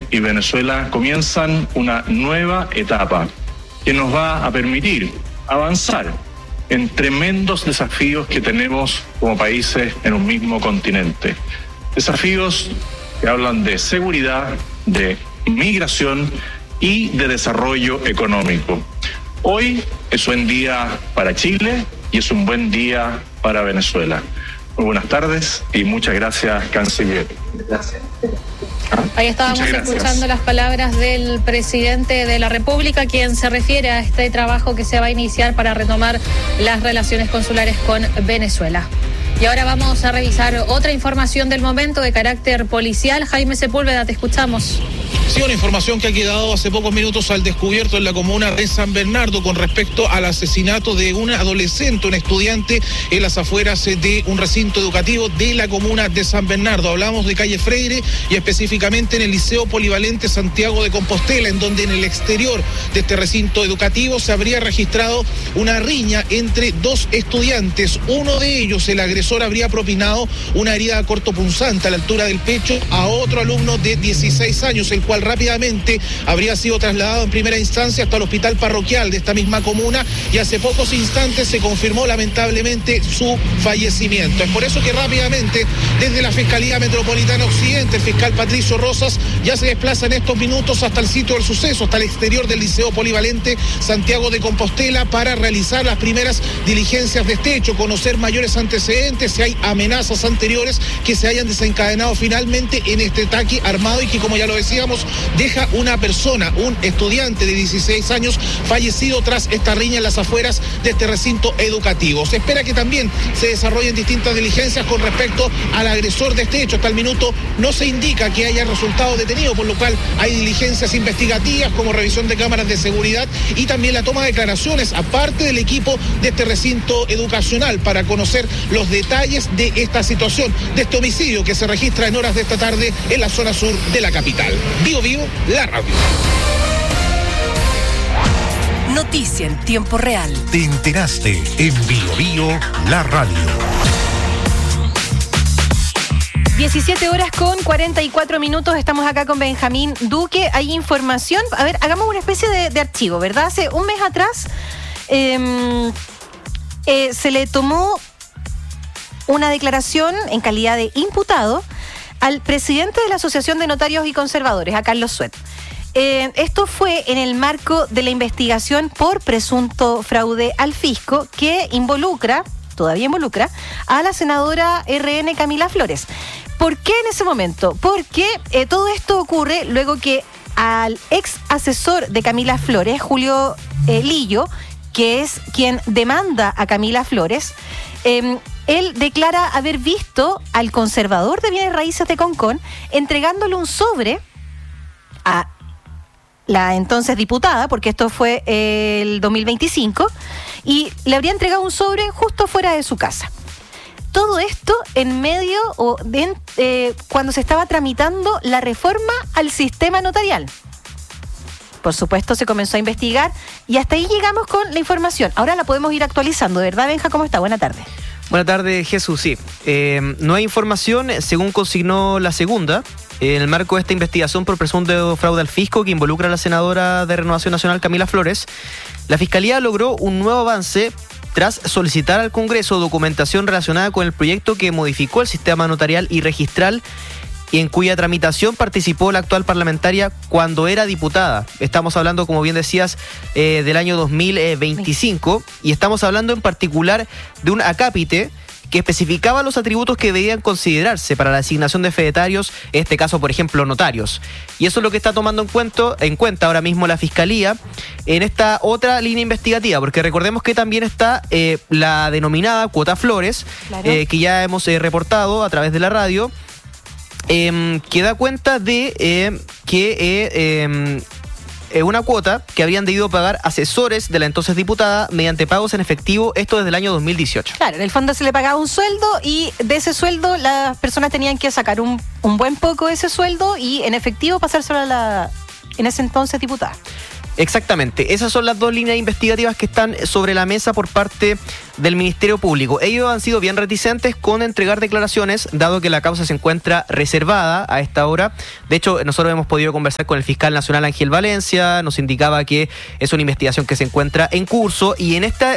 y Venezuela comienzan una nueva etapa que nos va a permitir avanzar en tremendos desafíos que tenemos como países en un mismo continente. Desafíos que hablan de seguridad, de migración y de desarrollo económico. Hoy es un buen día para Chile y es un buen día para Venezuela. Muy buenas tardes y muchas gracias, canciller. Gracias. Ahí estábamos escuchando las palabras del presidente de la República, quien se refiere a este trabajo que se va a iniciar para retomar las relaciones consulares con Venezuela. Y ahora vamos a revisar otra información del momento de carácter policial. Jaime Sepúlveda, te escuchamos. Sí, una información que ha quedado hace pocos minutos al descubierto en la comuna de San Bernardo con respecto al asesinato de un adolescente, un estudiante en las afueras de un recinto educativo de la comuna de San Bernardo. Hablamos de calle Freire y específicamente en el Liceo Polivalente Santiago de Compostela, en donde en el exterior de este recinto educativo se habría registrado una riña entre dos estudiantes. Uno de ellos, el agresor, habría propinado una herida cortopunzante a la altura del pecho a otro alumno de 16 años, el cual rápidamente habría sido trasladado en primera instancia hasta el hospital parroquial de esta misma comuna y hace pocos instantes se confirmó lamentablemente su fallecimiento. Es por eso que rápidamente desde la Fiscalía Metropolitana Occidente, el fiscal Patricio Rosas ya se desplaza en estos minutos hasta el sitio del suceso, hasta el exterior del Liceo Polivalente Santiago de Compostela para realizar las primeras diligencias de este hecho, conocer mayores antecedentes, si hay amenazas anteriores que se hayan desencadenado finalmente en este ataque armado y que, como ya lo decíamos, deja una persona, un estudiante de 16 años fallecido tras esta riña en las afueras de este recinto educativo. Se espera que también se desarrollen distintas diligencias con respecto al agresor de este hecho. Hasta el minuto no se indica que haya resultado detenido, por lo cual hay diligencias investigativas como revisión de cámaras de seguridad y también la toma de declaraciones aparte del equipo de este recinto educacional para conocer los detalles de esta situación, de este homicidio que se registra en horas de esta tarde en la zona sur de la capital. Bio, la radio. Noticia en tiempo real. Te enteraste en Bio, la radio. 17:44. Estamos acá con Benjamín Duque. Hay información. A ver, hagamos una especie de archivo, ¿verdad? Hace un mes atrás se le tomó una declaración en calidad de imputado al presidente de la Asociación de Notarios y Conservadores, a Carlos Suet. Esto fue en el marco de la investigación por presunto fraude al fisco que todavía involucra, a la senadora RN Camila Flores. ¿Por qué en ese momento? Porque todo esto ocurre luego que al ex asesor de Camila Flores, Julio Lillo, que es quien demanda a Camila Flores, él declara haber visto al conservador de bienes raíces de Concón entregándole un sobre a la entonces diputada, porque esto fue el 2025, y le habría entregado un sobre justo fuera de su casa. Todo esto en medio cuando se estaba tramitando la reforma al sistema notarial. Por supuesto, se comenzó a investigar y hasta ahí llegamos con la información. Ahora la podemos ir actualizando, ¿verdad, Benja? ¿Cómo está? Buena tarde. Buenas tardes, Jesús. Sí, no hay información, según consignó la segunda, en el marco de esta investigación por presunto fraude al fisco que involucra a la senadora de Renovación Nacional, Camila Flores. La Fiscalía logró un nuevo avance tras solicitar al Congreso documentación relacionada con el proyecto que modificó el sistema notarial y registral y en cuya tramitación participó la actual parlamentaria cuando era diputada. Estamos hablando, como bien decías, del año 2025 y estamos hablando en particular de un acápite que especificaba los atributos que debían considerarse para la asignación de fedatarios, en este caso, por ejemplo, notarios. Y eso es lo que está tomando en cuenta ahora mismo la Fiscalía en esta otra línea investigativa, porque recordemos que también está la denominada cuota Flores, claro, que ya hemos reportado a través de la radio, que da cuenta de que una cuota que habrían debido pagar asesores de la entonces diputada mediante pagos en efectivo, esto desde el año 2018. Claro, en el fondo se le pagaba un sueldo y de ese sueldo las personas tenían que sacar un buen poco de ese sueldo y en efectivo pasárselo a la, en ese entonces, diputada. Exactamente, esas son las dos líneas investigativas que están sobre la mesa por parte del Ministerio Público. Ellos han sido bien reticentes con entregar declaraciones, dado que la causa se encuentra reservada a esta hora. De hecho, nosotros hemos podido conversar con el fiscal nacional Ángel Valencia, nos indicaba que es una investigación que se encuentra en curso, y en esta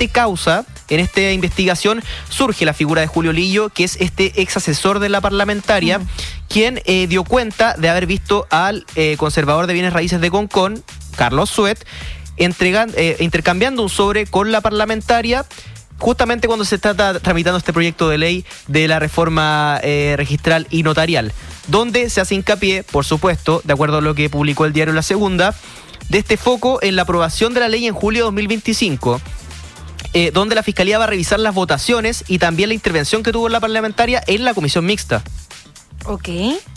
investigación surge la figura de Julio Lillo, que es este ex asesor de la parlamentaria, quien dio cuenta de haber visto al conservador de bienes raíces de Concón, Carlos Suet, intercambiando un sobre con la parlamentaria justamente cuando se está tramitando este proyecto de ley de la reforma registral y notarial, donde se hace hincapié, por supuesto, de acuerdo a lo que publicó el diario La Segunda, de este foco en la aprobación de la ley en julio de 2025, donde la Fiscalía va a revisar las votaciones y también la intervención que tuvo la parlamentaria en la comisión mixta. Ok.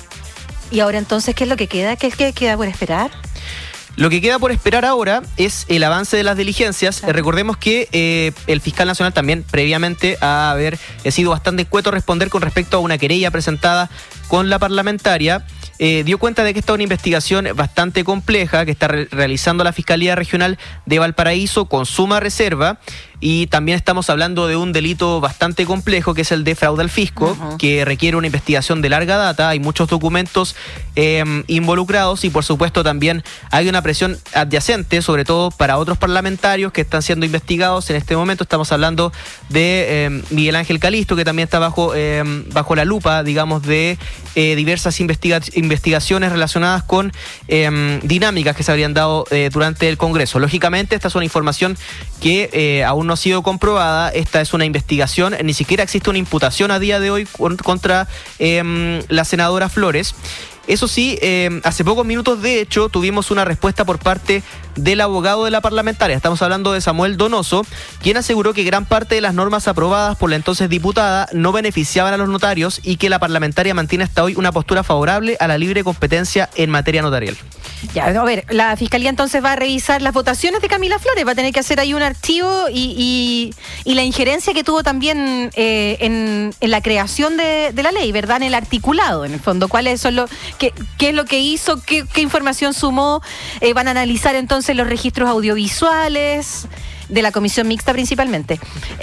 ¿Y ahora entonces qué es lo que queda? ¿Qué queda por esperar? Lo que queda por esperar ahora es el avance de las diligencias. Recordemos que el fiscal nacional también, previamente a haber sido bastante escueto a responder con respecto a una querella presentada con la parlamentaria, dio cuenta de que esta es una investigación bastante compleja que está realizando la Fiscalía Regional de Valparaíso con suma reserva, y también estamos hablando de un delito bastante complejo que es el de fraude al fisco, que requiere una investigación de larga data. Hay muchos documentos involucrados, y por supuesto también hay una presión adyacente, sobre todo para otros parlamentarios que están siendo investigados. En este momento estamos hablando de Miguel Ángel Calisto, que también está bajo la lupa, digamos, de diversas investigaciones relacionadas con dinámicas que se habrían dado durante el Congreso. Lógicamente, esta es una información que aún no ha sido comprobada. Esta es una investigación, ni siquiera existe una imputación a día de hoy contra la senadora Flores. Eso sí, hace pocos minutos, de hecho, tuvimos una respuesta por parte del abogado de la parlamentaria. Estamos hablando de Samuel Donoso, quien aseguró que gran parte de las normas aprobadas por la entonces diputada no beneficiaban a los notarios y que la parlamentaria mantiene hasta hoy una postura favorable a la libre competencia en materia notarial. Ya, a ver, la Fiscalía entonces va a revisar las votaciones de Camila Flores, va a tener que hacer ahí un archivo y la injerencia que tuvo también en la creación de la ley, ¿verdad? En el articulado, en el fondo. ¿Cuáles son qué es lo que hizo? ¿Qué información sumó? Van a analizar entonces los registros audiovisuales de la comisión mixta principalmente.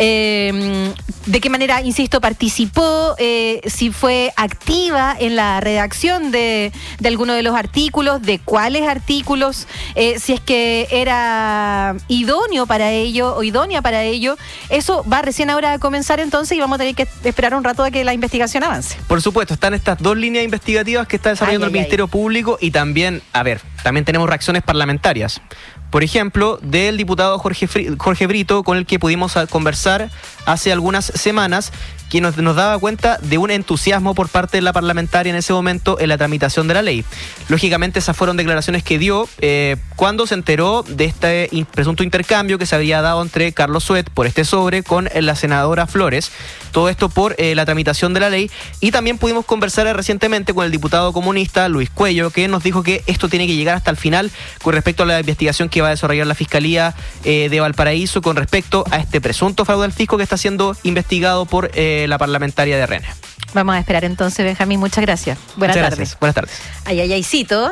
De qué manera, insisto, participó, si fue activa en la redacción de alguno de los artículos, de cuáles artículos, si es que era idóneo para ello o idónea para ello. Eso va recién ahora a comenzar entonces, y vamos a tener que esperar un rato a que la investigación avance. Por supuesto, están estas dos líneas investigativas que está desarrollando el Ministerio Público, y también, también tenemos reacciones parlamentarias. Por ejemplo, del diputado Jorge Brito, con el que pudimos conversar hace algunas semanas, quien nos daba cuenta de un entusiasmo por parte de la parlamentaria en ese momento en la tramitación de la ley. Lógicamente, esas fueron declaraciones que dio cuando se enteró de este presunto intercambio que se había dado entre Carlos Suet por este sobre con la senadora Flores. Todo esto por la tramitación de la ley. Y también pudimos conversar recientemente con el diputado comunista Luis Cuello, que nos dijo que esto tiene que llegar hasta el final con respecto a la investigación que va a desarrollar la Fiscalía de Valparaíso con respecto a este presunto fraude al fisco que está siendo investigado por la parlamentaria de RN. Vamos a esperar entonces, Benjamín. Muchas gracias. Buenas tardes. Buenas tardes. Ayayaycito.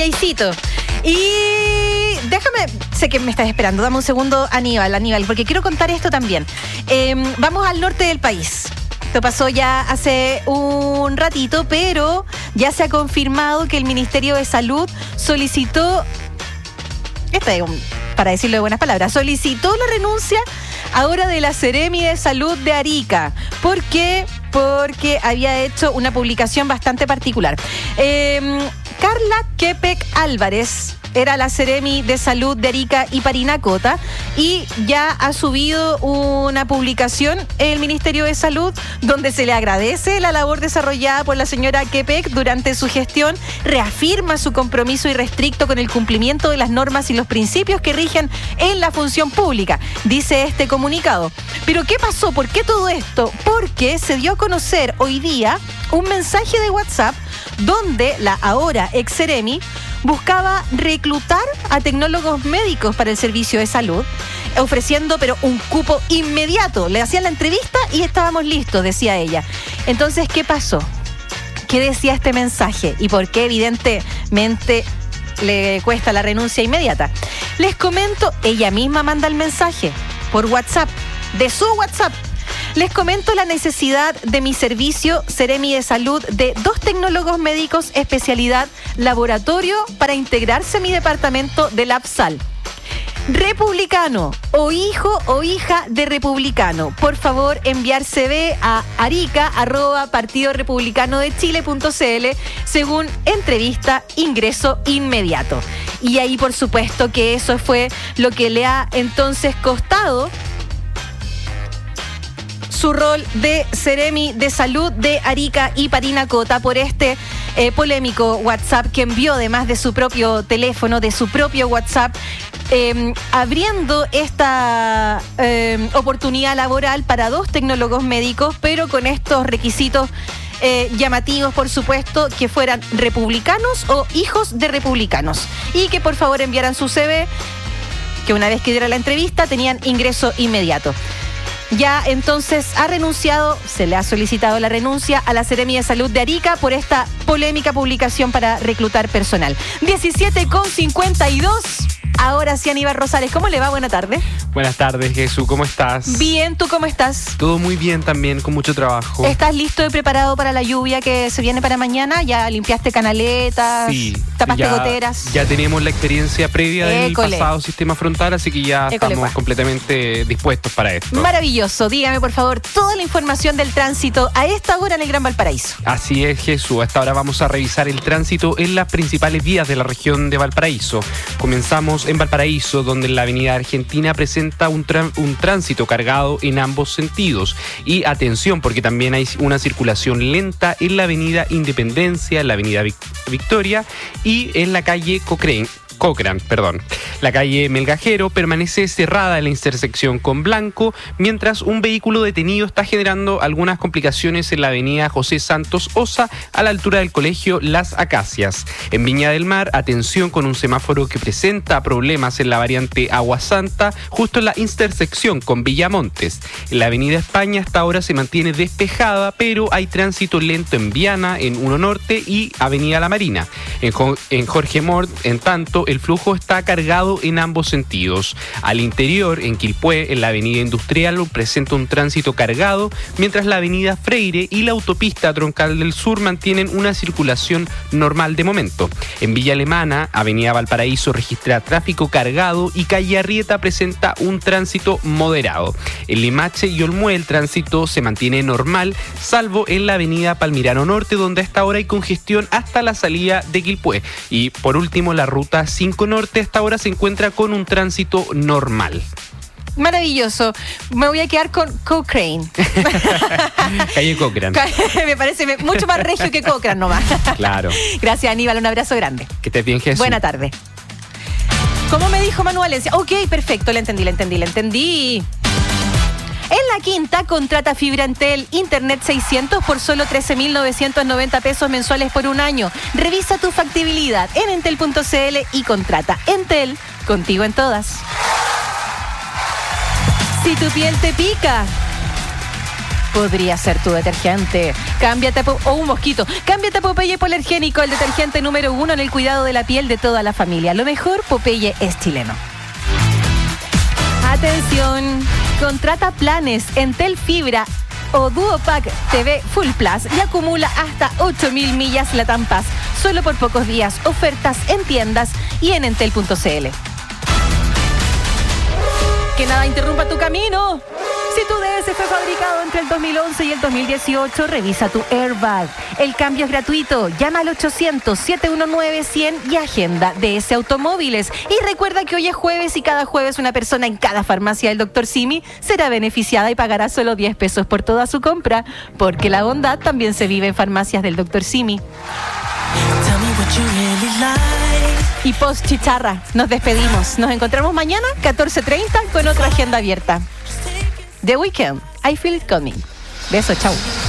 Y déjame, sé que me estás esperando. Dame un segundo, Aníbal, porque quiero contar esto también. Vamos al norte del país. Esto pasó ya hace un ratito, pero ya se ha confirmado que el Ministerio de Salud solicitó, para decirlo de buenas palabras, solicitó la renuncia ahora de la Seremi de Salud de Arica. ¿Por qué? Porque había hecho una publicación bastante particular. Carla Quepec Álvarez era la Seremi de Salud de Arica y Parinacota, y ya ha subido una publicación en el Ministerio de Salud donde se le agradece la labor desarrollada por la señora Quepec durante su gestión, reafirma su compromiso irrestricto con el cumplimiento de las normas y los principios que rigen en la función pública, dice este comunicado. ¿Pero qué pasó? ¿Por qué todo esto? Porque se dio a conocer hoy día un mensaje de WhatsApp donde la ahora ex Seremi buscaba reclutar a tecnólogos médicos para el servicio de salud, ofreciendo pero un cupo inmediato. Le hacían la entrevista y estábamos listos, decía ella. Entonces, ¿qué pasó? ¿Qué decía este mensaje? ¿Y por qué evidentemente le cuesta la renuncia inmediata? Les comento, ella misma manda el mensaje por WhatsApp, de su WhatsApp. Les comento la necesidad de mi servicio Seremi de Salud de 2 tecnólogos médicos especialidad laboratorio para integrarse a mi departamento del APSAL. Republicano o hijo o hija de republicano, por favor enviar CV a arica@partidorepublicanoDeChile.cl según entrevista, ingreso inmediato. Y ahí por supuesto que eso fue lo que le ha entonces costado su rol de Seremi de Salud de Arica y Parinacota por este polémico WhatsApp que envió además de su propio teléfono, de su propio WhatsApp, abriendo esta oportunidad laboral para 2 tecnólogos médicos, pero con estos requisitos llamativos, por supuesto, que fueran republicanos o hijos de republicanos y que por favor enviaran su CV, que una vez que diera la entrevista tenían ingreso inmediato. Ya entonces ha renunciado, se le ha solicitado la renuncia a la Seremi de Salud de Arica por esta polémica publicación para reclutar personal. 17:52. Ahora sí, Aníbal Rosales, ¿cómo le va? Buena tarde. Buenas tardes, Jesús, ¿cómo estás? Bien, ¿tú cómo estás? Todo muy bien también, con mucho trabajo. ¿Estás listo y preparado para la lluvia que se viene para mañana? ¿Ya limpiaste canaletas? Sí. ¿Tapaste goteras? Ya tenemos la experiencia previa del pasado sistema frontal, así que ya estamos completamente dispuestos para esto. Maravilloso. Dígame, por favor, toda la información del tránsito a esta hora en el Gran Valparaíso. Así es, Jesús. Hasta ahora vamos a revisar el tránsito en las principales vías de la región de Valparaíso. Comenzamos en Valparaíso, donde la avenida Argentina presenta un tránsito cargado en ambos sentidos. Y atención, porque también hay una circulación lenta en la avenida Independencia, en la avenida Victoria y en la calle Cochrane. La calle Melgajero permanece cerrada en la intersección con Blanco, mientras un vehículo detenido está generando algunas complicaciones en la avenida José Santos Osa, a la altura del colegio Las Acacias. En Viña del Mar, atención con un semáforo que presenta problemas en la variante Agua Santa, justo en la intersección con Villamontes. En la avenida España hasta ahora se mantiene despejada, pero hay tránsito lento en Viana, en 1 Norte y avenida La Marina. En Jorge Mort, en tanto, el flujo está cargado en ambos sentidos. Al interior, en Quilpué, en la avenida Industrial, presenta un tránsito cargado, mientras la avenida Freire y la autopista Troncal del Sur mantienen una circulación normal de momento. En Villa Alemana, avenida Valparaíso registra tráfico cargado y calle Arrieta presenta un tránsito moderado. En Limache y Olmué el tránsito se mantiene normal, salvo en la avenida Palmirano Norte, donde a esta hora hay congestión hasta la salida de Quilpué. Y por último, la ruta 5 Norte hasta ahora se encuentra con un tránsito normal. Maravilloso. Me voy a quedar con Cochrane. Calle Cochrane. Me parece mucho más regio que Cochrane nomás. Claro. Gracias, Aníbal. Un abrazo grande. Que estés bien, Jesús. Buena tarde. ¿Cómo me dijo Manuel? Ok, perfecto. Le entendí. En La Quinta, contrata fibra Entel, Internet 600 por solo 13.990 pesos mensuales por un año. Revisa tu factibilidad en entel.cl y contrata. Entel, contigo en todas. Si tu piel te pica, podría ser tu detergente. O un mosquito. Cámbiate a Popeye Hipoalergénico, el detergente número 1 en el cuidado de la piel de toda la familia. Lo mejor, Popeye es chileno. Atención, contrata planes Entel Fibra o Duopack TV Full Plus y acumula hasta 8.000 millas Latam Pass solo por pocos días. Ofertas en tiendas y en entel.cl. Que nada interrumpa tu camino. Si tu DS fue fabricado entre el 2011 y el 2018, revisa tu airbag. El cambio es gratuito. Llama al 800-719-100 y agenda DS Automóviles. Y recuerda que hoy es jueves y cada jueves una persona en cada farmacia del Dr. Simi será beneficiada y pagará solo 10 pesos por toda su compra, porque la bondad también se vive en farmacias del Dr. Simi. Y post chicharra, nos despedimos. Nos encontramos mañana, 14:30, con otra agenda abierta. The Weeknd, I Feel It Coming. Beso, chau.